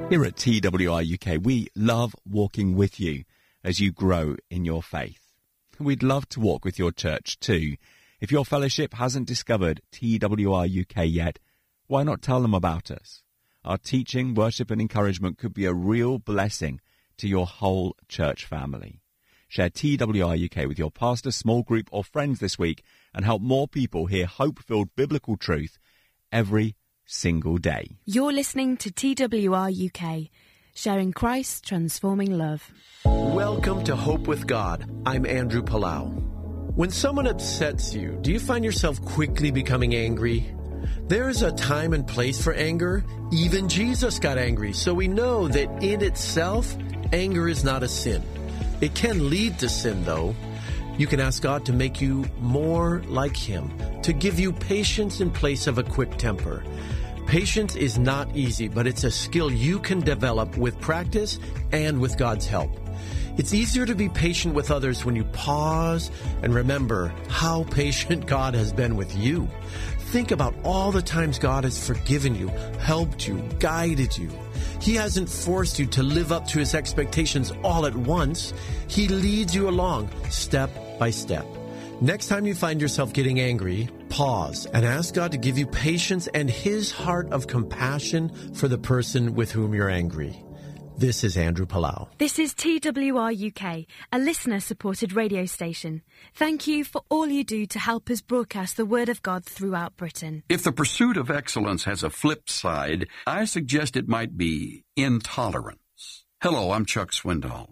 Here at TWR UK, we love walking with you as you grow in your faith. We'd love to walk with your church too. If your fellowship hasn't discovered TWR UK yet, why not tell them about us? Our teaching, worship and encouragement could be a real blessing to your whole church family. Share TWR UK with your pastor, small group or friends this week and help more people hear hope-filled biblical truth every single day. You're listening to TWR UK, sharing Christ's transforming love. Welcome to Hope with God. I'm Andrew Palau. When someone upsets you, do you find yourself quickly becoming angry? There is a time and place for anger. Even Jesus got angry, so we know that in itself, anger is not a sin. It can lead to sin, though. You can ask God to make you more like Him, to give you patience in place of a quick temper. Patience is not easy, but it's a skill you can develop with practice and with God's help. It's easier to be patient with others when you pause and remember how patient God has been with you. Think about all the times God has forgiven you, helped you, guided you. He hasn't forced you to live up to His expectations all at once. He leads you along step by step. Next time you find yourself getting angry, pause and ask God to give you patience and His heart of compassion for the person with whom you're angry. This is Andrew Palau. This is TWR UK, a listener-supported radio station. Thank you for all you do to help us broadcast the Word of God throughout Britain. If the pursuit of excellence has a flip side, I suggest it might be intolerance. Hello, I'm Chuck Swindoll.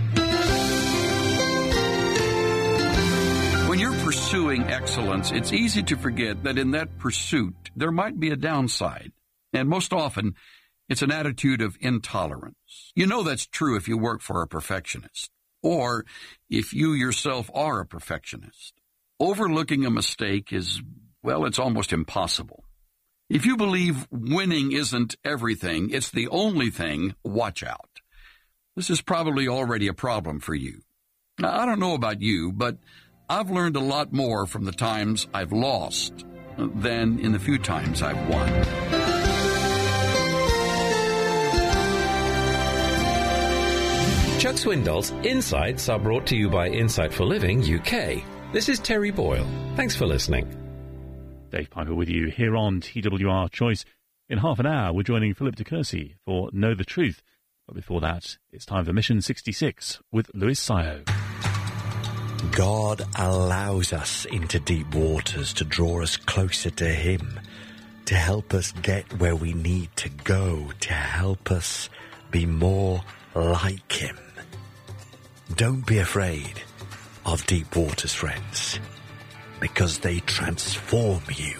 When you're pursuing excellence, it's easy to forget that in that pursuit, there might be a downside. And most often, it's an attitude of intolerance. You know that's true if you work for a perfectionist, or if you yourself are a perfectionist. Overlooking a mistake is, well, it's almost impossible. If you believe winning isn't everything, it's the only thing, watch out. This is probably already a problem for you. Now, I don't know about you, but I've learned a lot more from the times I've lost than in the few times I've won. Chuck Swindoll's Insights are brought to you by Insight for Living UK. This is Terry Boyle. Thanks for listening. Dave Piper with you here on TWR Choice. In half an hour, we're joining Philip de Courcy for Know the Truth. But before that, it's time for Mission 66 with Louis Sayo. God allows us into deep waters to draw us closer to Him, to help us get where we need to go, to help us be more like Him. Don't be afraid of deep waters, friends, because they transform you.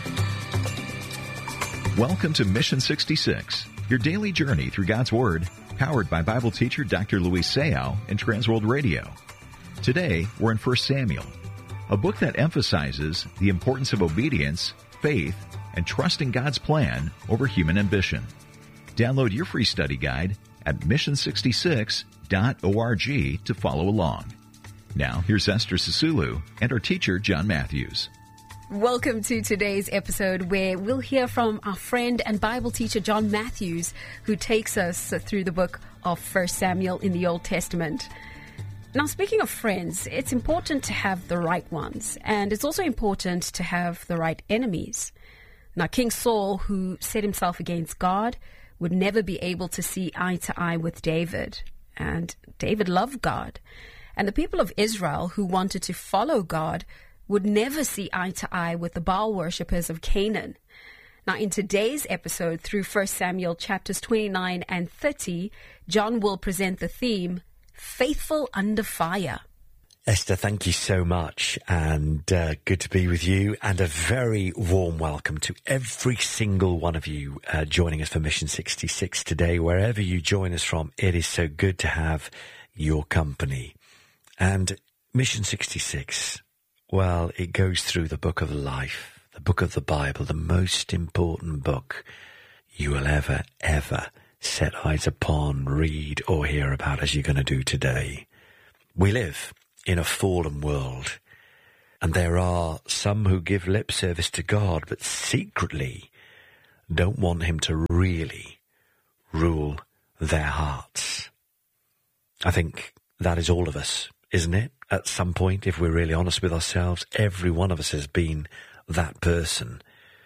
Welcome to Mission 66, your daily journey through God's Word, powered by Bible teacher Dr. Louis Sayo and Transworld Radio. Today, we're in 1 Samuel, a book that emphasizes the importance of obedience, faith, and trusting God's plan over human ambition. Download your free study guide at mission66.org to follow along. Now, here's Esther Sisulu and our teacher, John Matthews. Welcome to today's episode where we'll hear from our friend and Bible teacher, John Matthews, who takes us through the book of 1 Samuel in the Old Testament. Now, speaking of friends, it's important to have the right ones, and it's also important to have the right enemies. Now, King Saul, who set himself against God, would never be able to see eye to eye with David. And David loved God. And the people of Israel, who wanted to follow God, would never see eye to eye with the Baal worshippers of Canaan. Now, in today's episode, through 1 Samuel chapters 29 and 30, John will present the theme, Faithful Under Fire. Esther, thank you so much, and good to be with you, and a very warm welcome to every single one of you joining us for Mission 66 today. Wherever you join us from, it is so good to have your company. And Mission 66, well, it goes through the book of life, the book of the Bible, the most important book you will ever set eyes upon, read, or hear about, as you're going to do today. We live in a fallen world, and there are some who give lip service to God, but secretly don't want Him to really rule their hearts. I think that is all of us, isn't it? At some point, if we're really honest with ourselves, every one of us has been that person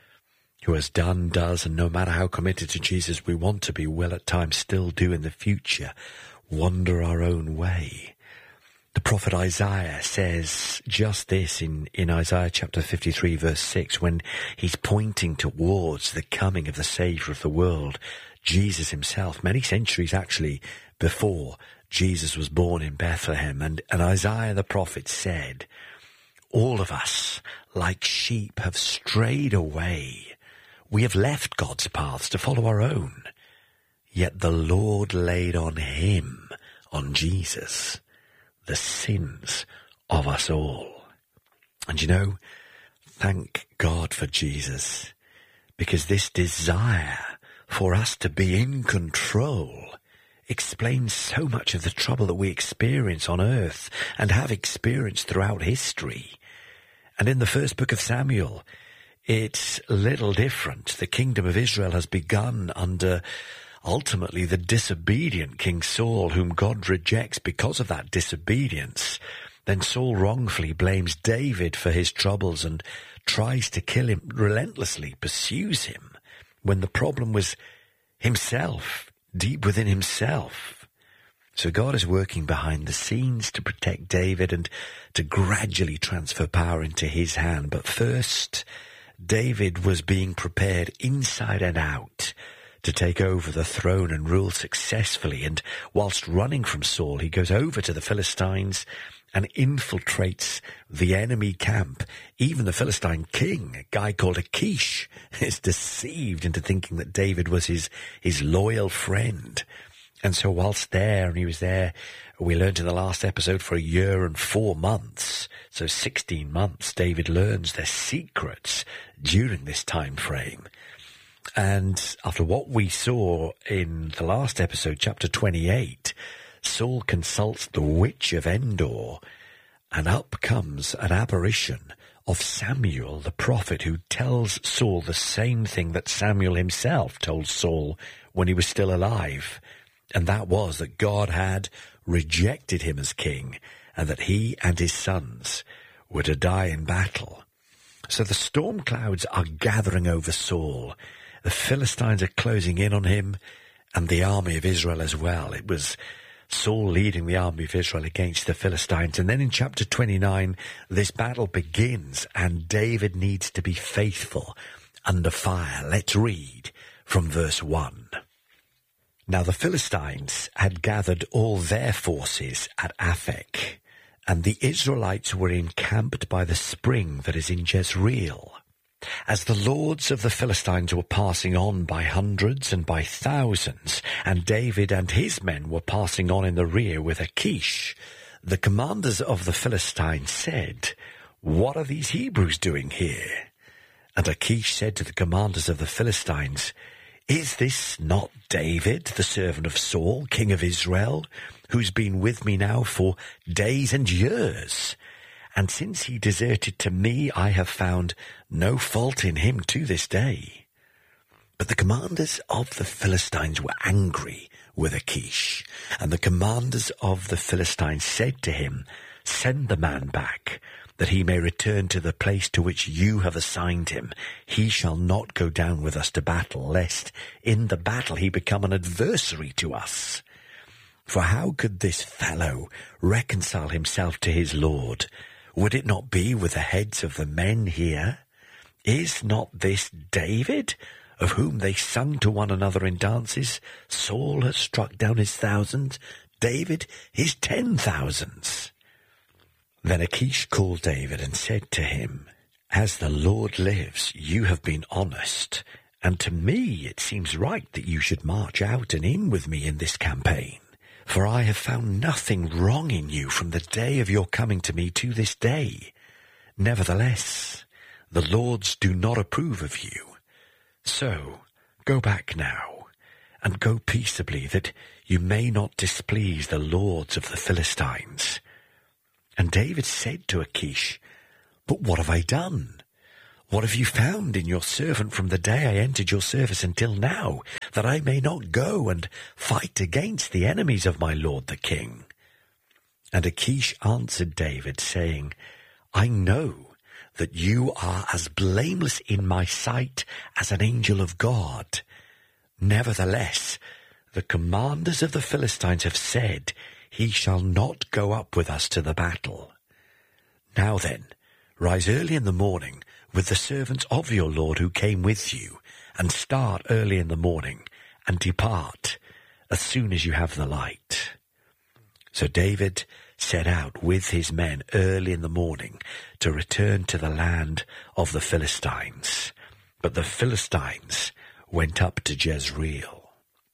who has done, does, and no matter how committed to Jesus we want to be, will at times still do in the future, wander our own way. The prophet Isaiah says just this in Isaiah chapter 53 verse 6, when he's pointing towards the coming of the Saviour of the world, Jesus himself, many centuries actually before Jesus was born in Bethlehem. And Isaiah the prophet said, all of us, like sheep, have strayed away. We have left God's paths to follow our own. Yet the Lord laid on him, on Jesus, the sins of us all. And you know, thank God for Jesus, because this desire for us to be in control explains so much of the trouble that we experience on earth and have experienced throughout history. And in the first book of Samuel, it's little different. The kingdom of Israel has begun under ultimately the disobedient King Saul, whom God rejects because of that disobedience. Then Saul wrongfully blames David for his troubles and tries to kill him, relentlessly pursues him, when the problem was himself, deep within himself. So God is working behind the scenes to protect David and to gradually transfer power into his hand. But first, David was being prepared inside and out to take over the throne and rule successfully. And whilst running from Saul, he goes over to the Philistines and infiltrates the enemy camp. Even the Philistine king, a guy called Achish, is deceived into thinking that David was his loyal friend. And so whilst there, and he was there, we learned in the last episode, for 1 year and 4 months, so 16 months, David learns their secrets during this time frame. And after what we saw in the last episode, chapter 28, Saul consults the witch of Endor, and up comes an apparition of Samuel the prophet, who tells Saul the same thing that Samuel himself told Saul when he was still alive. And that was that God had rejected him as king, and that he and his sons were to die in battle. So the storm clouds are gathering over Saul. The Philistines are closing in on him, and the army of Israel as well. It was Saul leading the army of Israel against the Philistines. And then in chapter 29, this battle begins, and David needs to be faithful under fire. Let's read from verse 1. Now the Philistines had gathered all their forces at Aphek, and the Israelites were encamped by the spring that is in Jezreel. As the lords of the Philistines were passing on by hundreds and by thousands, and David and his men were passing on in the rear with Achish, the commanders of the Philistines said, "What are these Hebrews doing here?" And Achish said to the commanders of the Philistines, "Is this not David, the servant of Saul, king of Israel, who's been with me now for days and years? And since he deserted to me, I have found no fault in him to this day." But the commanders of the Philistines were angry with Achish, and the commanders of the Philistines said to him, "Send the man back, that he may return to the place to which you have assigned him. He shall not go down with us to battle, lest in the battle he become an adversary to us. For how could this fellow reconcile himself to his Lord? Would it not be with the heads of the men here? Is not this David, of whom they sung to one another in dances? Saul has struck down his thousands, David his 10,000s. Then Achish called David and said to him, "As the Lord lives, you have been honest, and to me it seems right that you should march out and in with me in this campaign. For I have found nothing wrong in you from the day of your coming to me to this day. Nevertheless, the lords do not approve of you. So go back now, and go peaceably, that you may not displease the lords of the Philistines." And David said to Achish, "But what have I done? What have you found in your servant from the day I entered your service until now, that I may not go and fight against the enemies of my lord the king? And Achish answered David, saying, I know that you are as blameless in my sight as an angel of God. Nevertheless, the commanders of the Philistines have said, he shall not go up with us to the battle. Now then, rise early in the morning with the servants of your Lord who came with you, and start early in the morning, and depart as soon as you have the light. So David set out with his men early in the morning to return to the land of the Philistines. But the Philistines went up to Jezreel.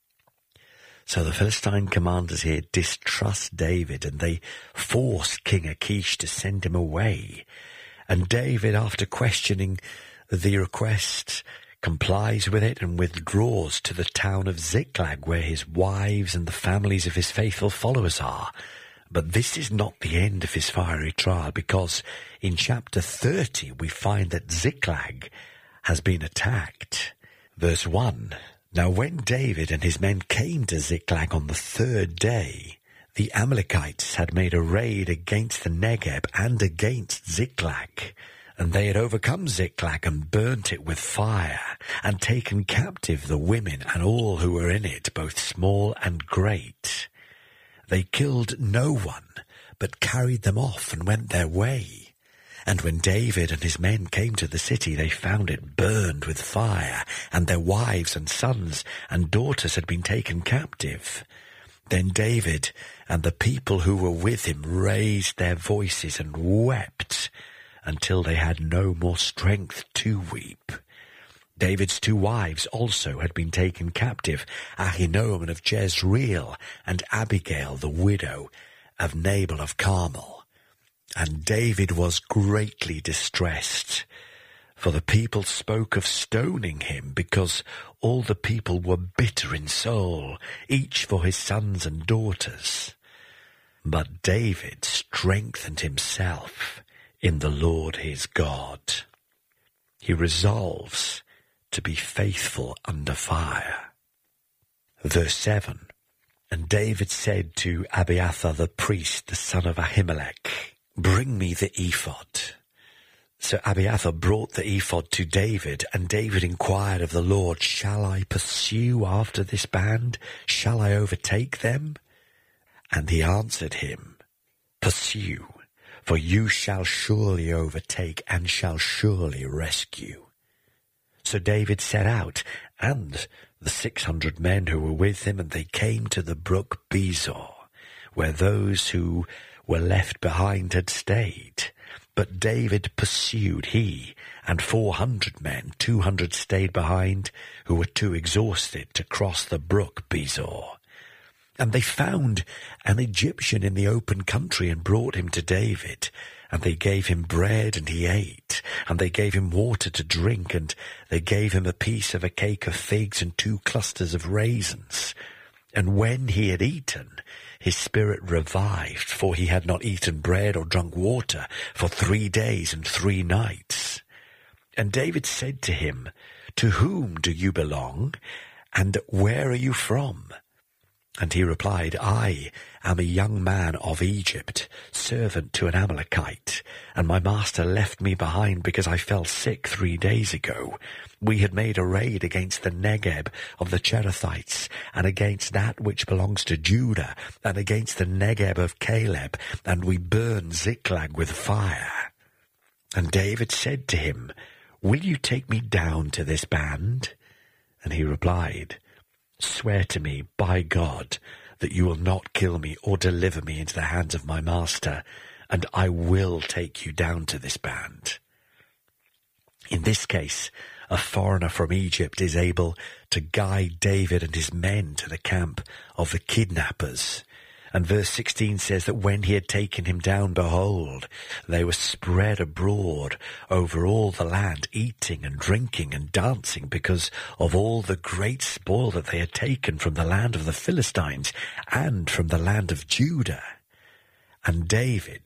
So the Philistine commanders here distrust David, and they force King Achish to send him away. And David, after questioning the request, complies with it and withdraws to the town of Ziklag, where his wives and the families of his faithful followers are. But this is not the end of his fiery trial, because in chapter 30 we find that Ziklag has been attacked. Verse 1, Now when David and his men came to Ziklag on the third day, the Amalekites had made a raid against the Negeb and against Ziklag, and they had overcome Ziklag and burnt it with fire, and taken captive the women and all who were in it, both small and great. They killed no one, but carried them off and went their way. And when David and his men came to the city, they found it burned with fire, and their wives and sons and daughters had been taken captive. Then David and the people who were with him raised their voices and wept until they had no more strength to weep. David's 2 wives also had been taken captive, Ahinoam of Jezreel and Abigail, the widow of Nabal of Carmel. And David was greatly distressed, for the people spoke of stoning him, because all the people were bitter in soul, each for his sons and daughters. But David strengthened himself in the Lord his God. He resolves to be faithful under fire. Verse 7, And David said to Abiathar the priest, the son of Ahimelech, Bring me the ephod. So Abiathar brought the ephod to David, and David inquired of the Lord, Shall I pursue after this band? Shall I overtake them? And he answered him, Pursue, for you shall surely overtake and shall surely rescue. So David set out, and the 600 men who were with him, and they came to the brook Bezor, where those who were left behind had stayed. But David pursued, he and 400 men. 200 stayed behind, who were too exhausted to cross the brook Bezor. And they found an Egyptian in the open country and brought him to David. And they gave him bread, and he ate. And they gave him water to drink, and they gave him a piece of a cake of figs and 2 clusters of raisins. And when he had eaten, his spirit revived, for he had not eaten bread or drunk water for 3 days and 3 nights. And David said to him, To whom do you belong, and where are you from? And he replied, I am a young man of Egypt, servant to an Amalekite, and my master left me behind because I fell sick 3 days ago. We had made a raid against the Negeb of the Cherethites, and against that which belongs to Judah, and against the Negeb of Caleb, and we burned Ziklag with fire. And David said to him, Will you take me down to this band? And he replied, Swear to me, by God, that you will not kill me or deliver me into the hands of my master, and I will take you down to this band. In this case, a foreigner from Egypt is able to guide David and his men to the camp of the kidnappers. And verse 16 says that when he had taken him down, behold, they were spread abroad over all the land, eating and drinking and dancing, because of all the great spoil that they had taken from the land of the Philistines and from the land of Judah. And David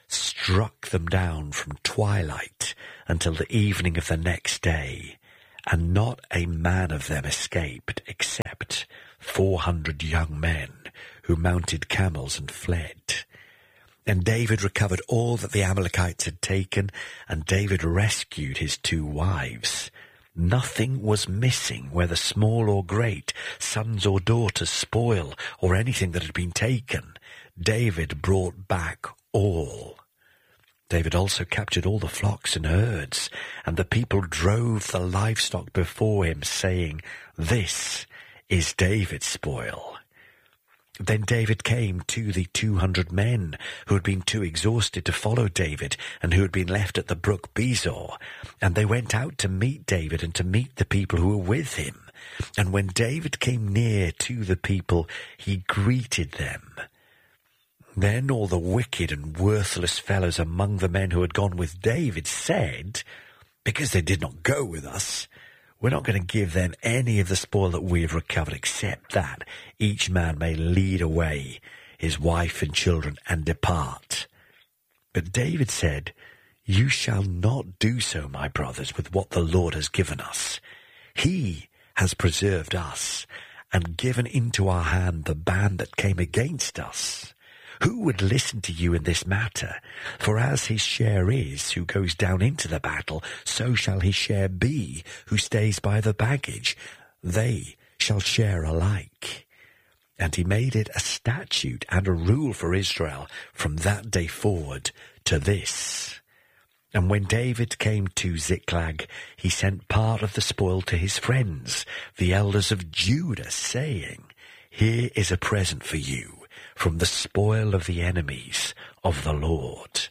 struck them down from twilight until the evening of the next day, and not a man of them escaped, except 400 young men who mounted camels and fled. And David recovered all that the Amalekites had taken, and David rescued his 2 wives. Nothing was missing, whether small or great, sons or daughters, spoil, or anything that had been taken. David brought back all. David also captured all the flocks and herds, and the people drove the livestock before him, saying, "This is David's spoil." Then David came to the 200 men who had been too exhausted to follow David and who had been left at the brook Bezor. And they went out to meet David and to meet the people who were with him. And when David came near to the people, he greeted them. Then all the wicked and worthless fellows among the men who had gone with David said, "Because they did not go with us, we're not going to give them any of the spoil that we have recovered, except that each man may lead away his wife and children and depart." But David said, "You shall not do so, my brothers, with what the Lord has given us. He has preserved us and given into our hand the band that came against us. Who would listen to you in this matter? For as his share is, who goes down into the battle, so shall his share be, who stays by the baggage. They shall share alike." And he made it a statute and a rule for Israel from that day forward to this. And when David came to Ziklag, he sent part of the spoil to his friends, the elders of Judah, saying, "Here is a present for you from the spoil of the enemies of the Lord."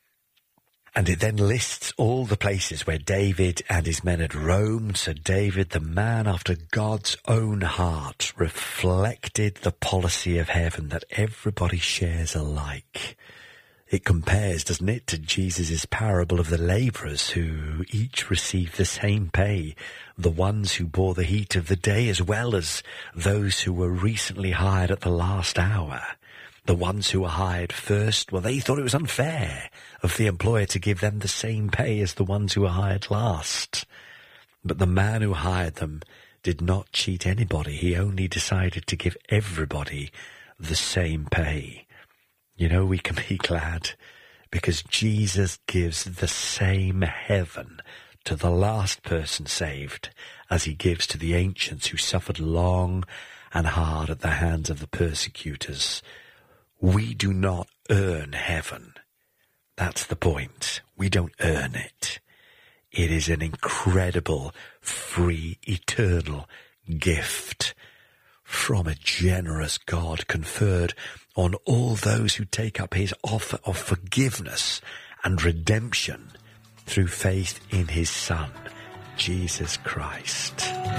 And it then lists all the places where David and his men had roamed. So David, the man after God's own heart, reflected the policy of heaven that everybody shares alike. It compares, doesn't it, to Jesus' parable of the labourers who each received the same pay, the ones who bore the heat of the day as well as those who were recently hired at the last hour. The ones who were hired first, well, they thought it was unfair of the employer to give them the same pay as the ones who were hired last. But the man who hired them did not cheat anybody. He only decided to give everybody the same pay. You know, we can be glad because Jesus gives the same heaven to the last person saved as he gives to the ancients who suffered long and hard at the hands of the persecutors. We do not earn heaven. That's the point. We don't earn it. It is an incredible, free, eternal gift from a generous God conferred on all those who take up his offer of forgiveness and redemption through faith in his Son, Jesus Christ.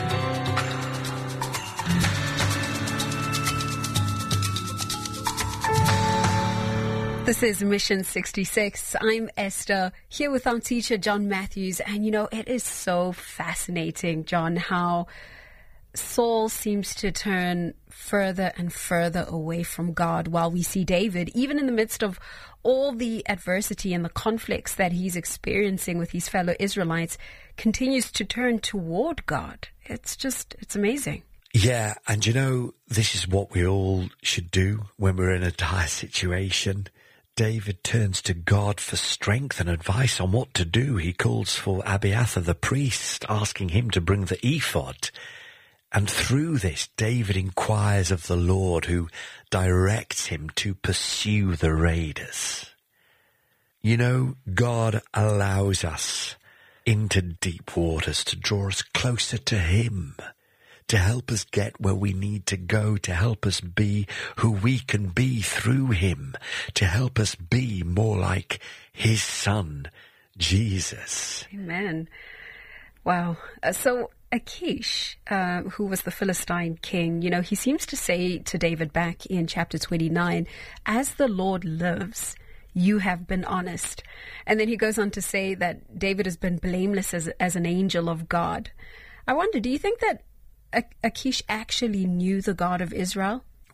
This is Mission 66. I'm Esther, here with our teacher, John Matthews. And, you know, it is so fascinating, John, how Saul seems to turn further and further away from God, while we see David, even in the midst of all the adversity and the conflicts that he's experiencing with his fellow Israelites, continues to turn toward God. It's amazing. Yeah, and you know, this is what we all should do when we're in a dire situation. David turns to God for strength and advice on what to do. He calls for Abiathar the priest, asking him to bring the ephod. And through this, David inquires of the Lord, who directs him to pursue the raiders. You know, God allows us into deep waters to draw us closer to him, to help us get where we need to go, to help us be who we can be through him, to help us be more like his Son, Jesus. Amen. Wow. So Achish, who was the Philistine king, you know, he seems to say to David back in chapter 29, "As the Lord lives, you have been honest." And then he goes on to say that David has been blameless as an angel of God. I wonder, do you think that Achish actually knew the God of Israel?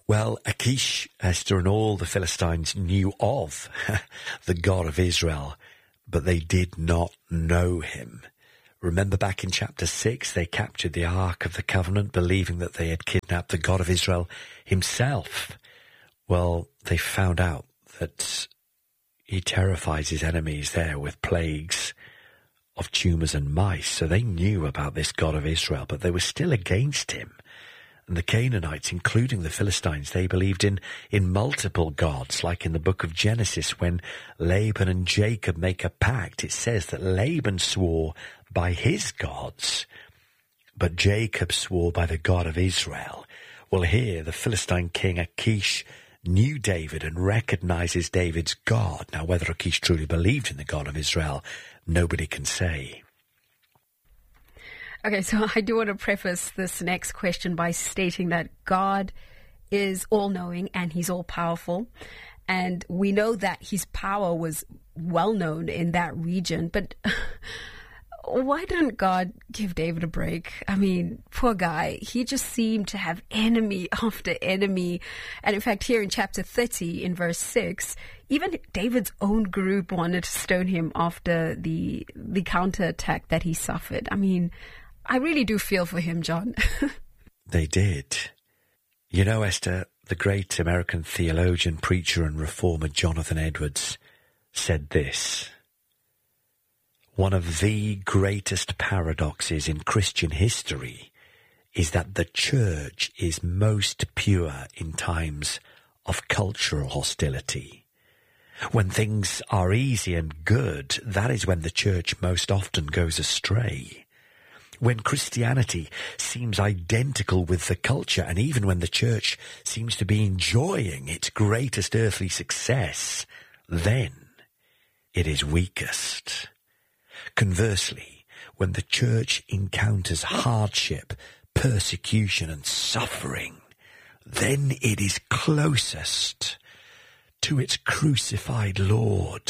Well, Achish, Esther, and all the Philistines knew of the God of Israel, but they did not know him. Remember back in chapter 6, they captured the Ark of the Covenant, believing that they had kidnapped the God of Israel himself. Well, they found out that he terrifies his enemies there with plagues of tumors and mice. So they knew about this God of Israel, but they were still against him. And the Canaanites, including the Philistines, they believed in multiple gods, like in the book of Genesis, when Laban and Jacob make a pact. It says that Laban swore by his gods, but Jacob swore by the God of Israel. Well, here, the Philistine king Achish knew David and recognizes David's God. Now, whether Achish truly believed in the God of Israel, nobody can say. Okay, so I do want to preface this next question by stating that God is all-knowing and he's all-powerful. And we know that his power was well-known in that region. But why didn't God give David a break? I mean, poor guy. He just seemed to have enemy after enemy. And in fact, here in chapter 30, in verse 6, even David's own group wanted to stone him after the counterattack that he suffered. I mean, I really do feel for him, John. They did. You know, Esther, the great American theologian, preacher and reformer Jonathan Edwards said this: one of the greatest paradoxes in Christian history is that the church is most pure in times of cultural hostility. When things are easy and good, that is when the church most often goes astray. When Christianity seems identical with the culture, and even when the church seems to be enjoying its greatest earthly success, then it is weakest. Conversely, when the church encounters hardship, persecution, and suffering, then it is closest to its crucified Lord.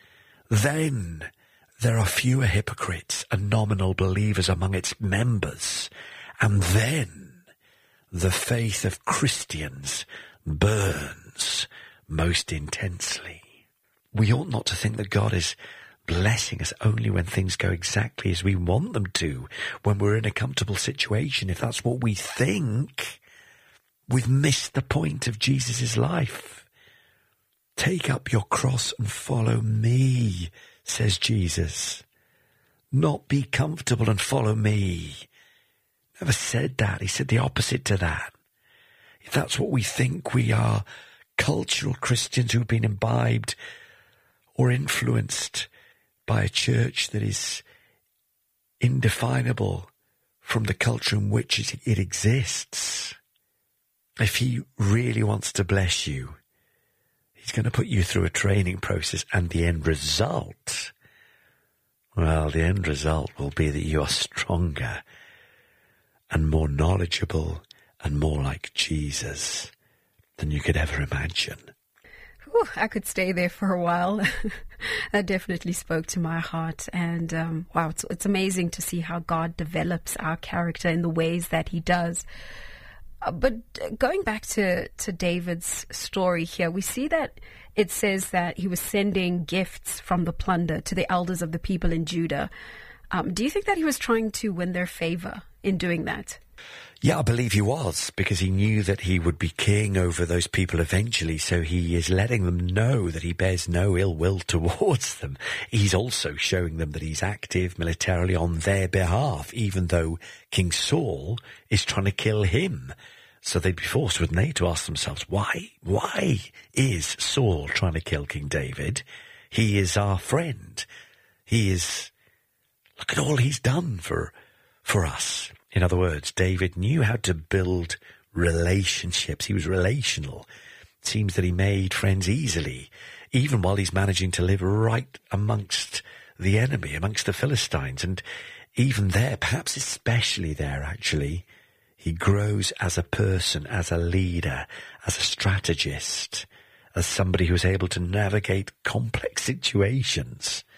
Then there are fewer hypocrites and nominal believers among its members, and then the faith of Christians burns most intensely. We ought not to think that God is blessing us only when things go exactly as we want them to, when we're in a comfortable situation. If that's what we think, we've missed the point of Jesus' life. Take up your cross and follow me, says Jesus. Not be comfortable and follow me. Never said that. He said the opposite to that. If that's what we think, we are cultural Christians who've been imbibed or influenced by a church that is indefinable from the culture in which it exists. If he really wants to bless you, he's going to put you through a training process, and the end result, well, the end result will be that you are stronger and more knowledgeable and more like Jesus than you could ever imagine. Whew, I could stay there for a while. That definitely spoke to my heart. And wow, it's amazing to see how God develops our character in the ways that he does. But going back to David's story here, we see that it says that he was sending gifts from the plunder to the elders of the people in Judah. Do you think that he was trying to win their favor in doing that? Yeah, I believe he was, because he knew that he would be king over those people eventually, so he is letting them know that he bears no ill will towards them. He's also showing them that he's active militarily on their behalf, even though King Saul is trying to kill him. So they'd be forced, wouldn't they, to ask themselves, why? Why is Saul trying to kill King David? He is our friend. Look at all he's done for us. In other words, David knew how to build relationships. He was relational. It seems that he made friends easily, even while he's managing to live right amongst the enemy, amongst the Philistines. And even there, perhaps especially there, actually, he grows as a person, as a leader, as a strategist, as somebody who's able to navigate complex situations.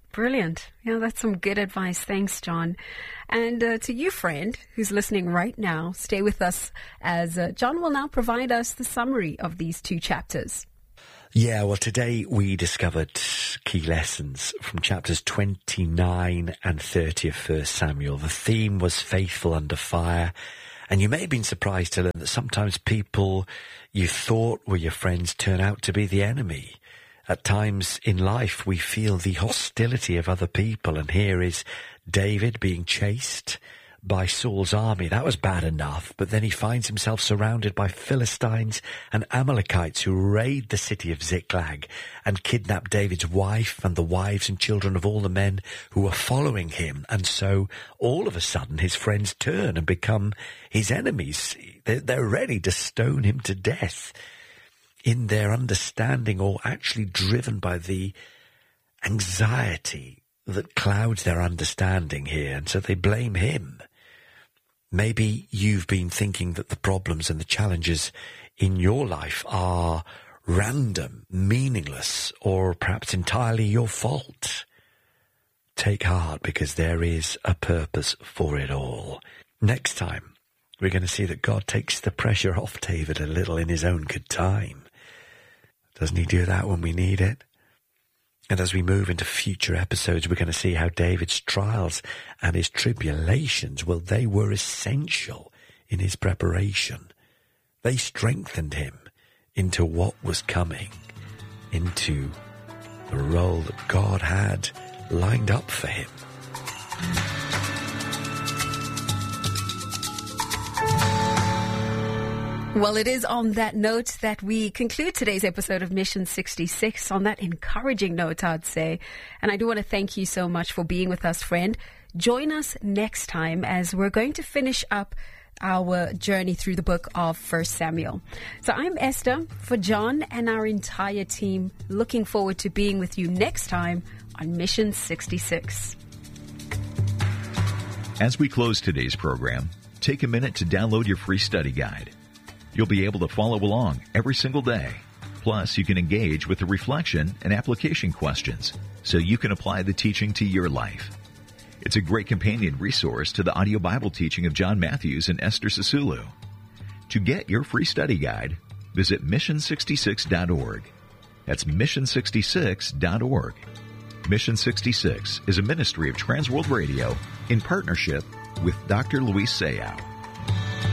Brilliant. Yeah, that's some good advice. Thanks, John. And to you, friend, who's listening right now, stay with us as John will now provide us the summary of these 2 chapters. Yeah, well, today we discovered key lessons from chapters 29 and 30 of 1 Samuel. The theme was faithful under fire. And you may have been surprised to learn that sometimes people you thought were your friends turn out to be the enemy. At times in life, we feel the hostility of other people. And here is David being chased by Saul's army. That was bad enough. But then he finds himself surrounded by Philistines and Amalekites who raid the city of Ziklag and kidnap David's wife and the wives and children of all the men who were following him. And so all of a sudden his friends turn and become his enemies. They're ready to stone him to death. In their understanding, or actually driven by the anxiety that clouds their understanding here, and so they blame him. Maybe you've been thinking that the problems and the challenges in your life are random, meaningless, or perhaps entirely your fault. Take heart, because there is a purpose for it all. Next time, we're going to see that God takes the pressure off David a little in his own good time. Doesn't he do that when we need it? And as we move into future episodes, we're going to see how David's trials and his tribulations, well, they were essential in his preparation. They strengthened him into what was coming, into the role that God had lined up for him. Well, it is on that note that we conclude today's episode of Mission 66, on that encouraging note, I'd say. And I do want to thank you so much for being with us, friend. Join us next time as we're going to finish up our journey through the book of 1 Samuel. So I'm Esther, for John and our entire team, looking forward to being with you next time on Mission 66. As we close today's program, take a minute to download your free study guide. You'll be able to follow along every single day. Plus, you can engage with the reflection and application questions so you can apply the teaching to your life. It's a great companion resource to the audio Bible teaching of John Matthews and Esther Sisulu. To get your free study guide, visit mission66.org. That's mission66.org. Mission 66 is a ministry of Transworld Radio in partnership with Dr. Luis Sayao.